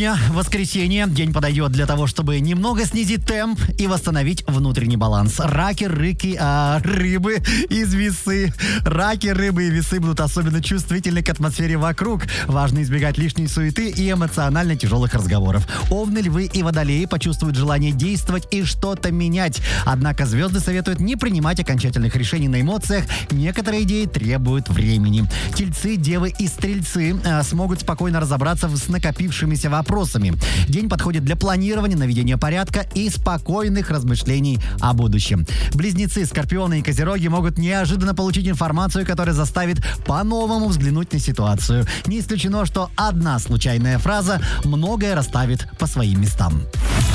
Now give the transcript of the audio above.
Сегодня воскресенье. День подойдет для того, чтобы немного снизить темп и восстановить внутренний баланс. Раки, рыбы из весы. Раки, рыбы и весы будут особенно чувствительны к атмосфере вокруг. Важно избегать лишней суеты и эмоционально тяжелых разговоров. Овны, львы и водолеи почувствуют желание действовать и что-то менять. Однако звезды советуют не принимать окончательных решений на эмоциях. Некоторые идеи требуют времени. Тельцы, девы и стрельцы смогут спокойно разобраться с накопившимися вопросами. День подходит для планирования, наведения порядка и спокойных размышлений о будущем. Близнецы, скорпионы и козероги могут неожиданно получить информацию, которая заставит по-новому взглянуть на ситуацию. Не исключено, что одна случайная фраза многое расставит по своим местам.